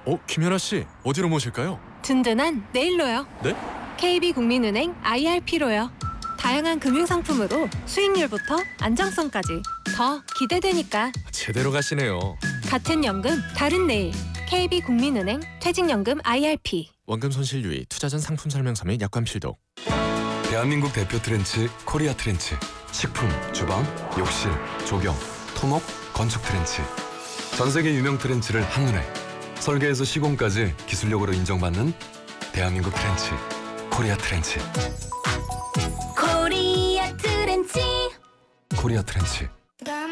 김연아 씨, 어디로 모실까요? 든든한 내일로요. 네? KB국민은행 IRP로요. 다양한 금융상품으로 수익률부터 안정성까지 더 기대되니까. 제대로 가시네요. 같은 연금, 다른 내일. KB국민은행 퇴직연금 IRP. 원금 손실 유의, 투자 전 상품 설명서 및 약관 필독. 대한민국 대표 트렌치 코리아 트렌치. 식품, 주방, 욕실, 조경, 토목, 건축 트렌치. 전 세계 유명 트렌치를 한눈에 설계에서 시공까지 기술력으로 인정받는 대한민국 트렌치 코리아 트렌치. 코리아 트렌치. 코리아 트렌치.